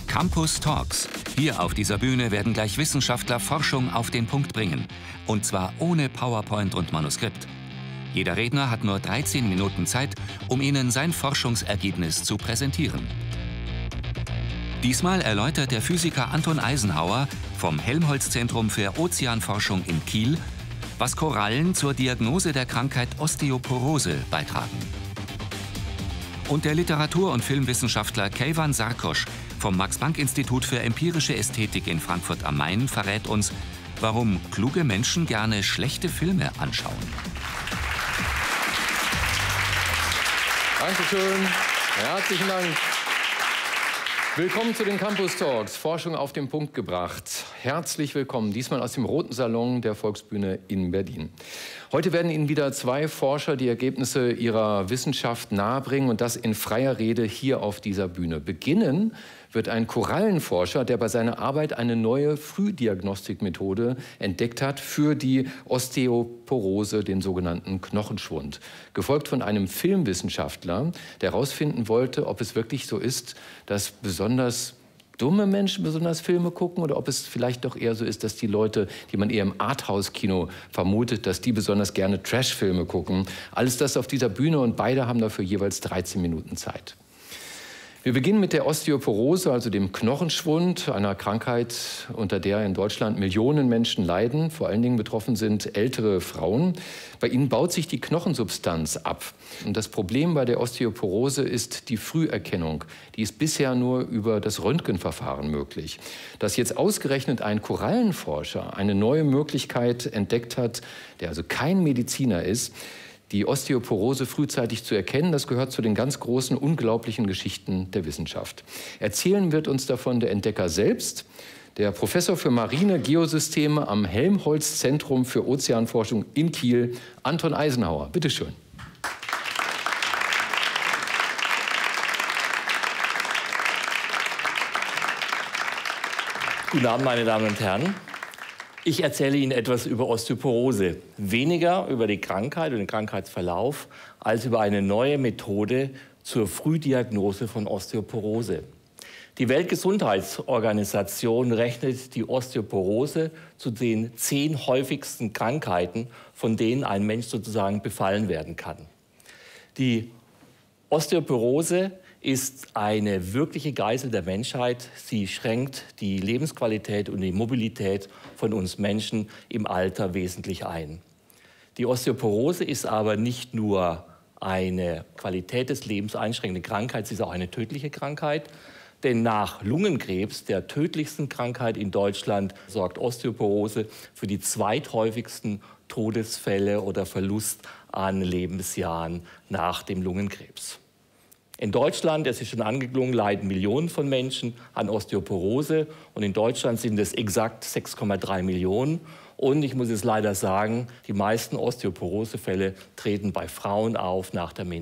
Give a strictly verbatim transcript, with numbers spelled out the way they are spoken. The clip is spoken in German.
Campus Talks. Hier auf dieser Bühne werden gleich Wissenschaftler Forschung auf den Punkt bringen. Und zwar ohne PowerPoint und Manuskript. Jeder Redner hat nur dreizehn Minuten Zeit, um Ihnen sein Forschungsergebnis zu präsentieren. Diesmal erläutert der Physiker Anton Eisenhauer vom Helmholtz-Zentrum für Ozeanforschung in Kiel, was Korallen zur Diagnose der Krankheit Osteoporose beitragen. Und der Literatur- und Filmwissenschaftler Keyvan Sarkosch vom Max-Planck-Institut für empirische Ästhetik in Frankfurt am Main verrät uns, warum kluge Menschen gerne schlechte Filme anschauen. Dankeschön, herzlichen Dank. Willkommen zu den Campus Talks, Forschung auf den Punkt gebracht. Herzlich willkommen, diesmal aus dem Roten Salon der Volksbühne in Berlin. Heute werden Ihnen wieder zwei Forscher die Ergebnisse ihrer Wissenschaft nahebringen und das in freier Rede hier auf dieser Bühne. Beginnen wird ein Korallenforscher, der bei seiner Arbeit eine neue Frühdiagnostikmethode entdeckt hat für die Osteoporose, den sogenannten Knochenschwund. Gefolgt von einem Filmwissenschaftler, der herausfinden wollte, ob es wirklich so ist, dass besonders dumme Menschen besonders Filme gucken oder ob es vielleicht doch eher so ist, dass die Leute, die man eher im Arthouse-Kino vermutet, dass die besonders gerne Trash-Filme gucken. Alles das auf dieser Bühne und beide haben dafür jeweils dreizehn Minuten Zeit. Wir beginnen mit der Osteoporose, also dem Knochenschwund, einer Krankheit, unter der in Deutschland Millionen Menschen leiden. Vor allen Dingen betroffen sind ältere Frauen. Bei ihnen baut sich die Knochensubstanz ab. Und das Problem bei der Osteoporose ist die Früherkennung. Die ist bisher nur über das Röntgenverfahren möglich. Dass jetzt ausgerechnet ein Korallenforscher eine neue Möglichkeit entdeckt hat, der also kein Mediziner ist, die Osteoporose frühzeitig zu erkennen, das gehört zu den ganz großen, unglaublichen Geschichten der Wissenschaft. Erzählen wird uns davon der Entdecker selbst, der Professor für marine Geosysteme am Helmholtz-Zentrum für Ozeanforschung in Kiel, Anton Eisenhauer. Bitte schön. Guten Abend, meine Damen und Herren. Ich erzähle Ihnen etwas über Osteoporose. Weniger über die Krankheit und den Krankheitsverlauf, als über eine neue Methode zur Frühdiagnose von Osteoporose. Die Weltgesundheitsorganisation rechnet die Osteoporose zu den zehn häufigsten Krankheiten, von denen ein Mensch sozusagen befallen werden kann. Die Osteoporose ist eine wirkliche Geißel der Menschheit. Sie schränkt die Lebensqualität und die Mobilität von uns Menschen im Alter wesentlich ein. Die Osteoporose ist aber nicht nur eine Qualität des Lebens einschränkende Krankheit, sie ist auch eine tödliche Krankheit. Denn nach Lungenkrebs, der tödlichsten Krankheit in Deutschland, sorgt Osteoporose für die zweithäufigsten Todesfälle oder Verlust an Lebensjahren nach dem Lungenkrebs. In Deutschland, es ist schon angeklungen, leiden Millionen von Menschen an Osteoporose. Und in Deutschland sind es exakt sechs Komma drei Millionen. Und ich muss es leider sagen, die meisten Osteoporosefälle treten bei Frauen auf nach der Menopause.